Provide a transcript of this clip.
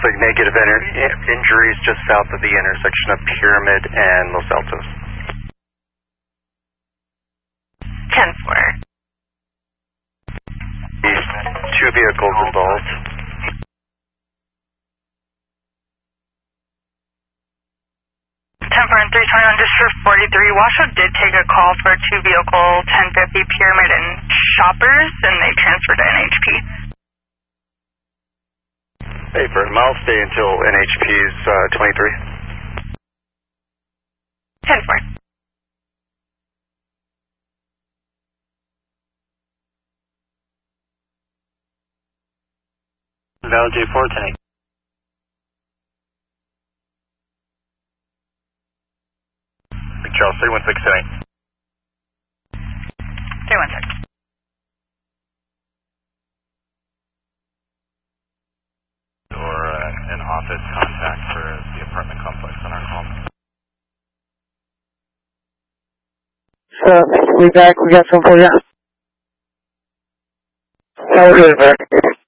Traffic negative injuries just south of the intersection of Pyramid and Los Altos. 10-4. Two vehicles involved. 10-4 and 321, District 43. Washoe did take a call for a two-vehicle 1050 Pyramid and Shoppers, and they transferred to NHP. Hey, Burton, I'll stay until NHP's 23. 10-4. Val J4, 10-8. Big Charles, 316, 316. Or an office contact for the apartment complex on our call. We back. We got some for you. How are you, back?